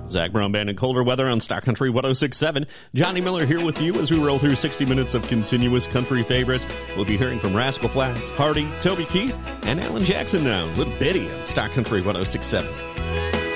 Zach Brown Band and colder weather on Stock Country 106.7. Johnny Miller here with you as we roll through 60 minutes of continuous country favorites. We'll be hearing from Rascal Flatts, Hardy, Toby Keith, and Alan Jackson now. Little Bitty on Stock Country 106.7.